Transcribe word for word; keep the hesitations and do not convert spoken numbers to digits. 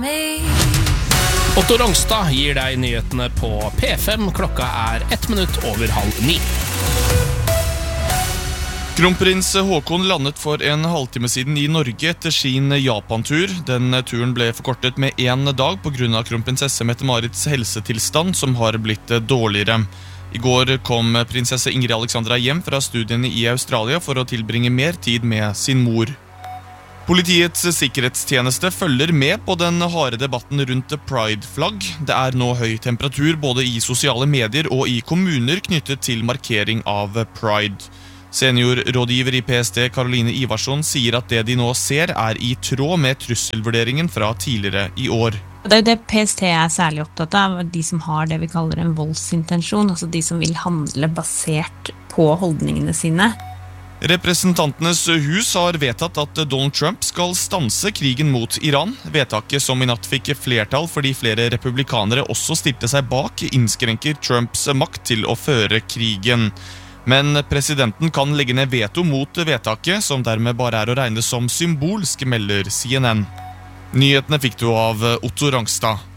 Otto Rongstad gir deg nyhetene på P fem. Klokka er ett minutt over halv ni. Kronprins Håkon landet for en halvtime siden i Norge etter sin Japan-tur. Den turen ble forkortet med en dag på grunn av kronprinsesse Mette-Marits helsetilstand, som har blitt dårligere. I går kom prinsesse Ingrid Alexandra hjem fra studiene i Australia for å tilbringe mer tid med sin mor. Politiets sikkerhetstjeneste følger med på den harde debatten rundt Pride-flagg. Det er nå høy temperatur både i sosiale medier og i kommuner knyttet til markering av Pride. Seniorrådgiver i P S T Caroline Ivarsson sier at det de nå ser er i tråd med trusselvurderingen fra tidligere i år. Det er det P S T er særlig opptatt av, de som har det vi kaller en voldsintensjon, altså de som vil handle basert på holdningene sine. Representantenes hus har vedtatt at Donald Trump skal stanse krigen mot Iran. Vedtaket som i natt fikk flertall fordi flere republikanere også stilte seg bak, innskrenker Trumps makt til å føre krigen. Men presidenten kan legge ned veto mot vedtaket, som dermed bare er å regne som symbolsk, melder C N N. Nyhetene fikk du av Otto Rongstad.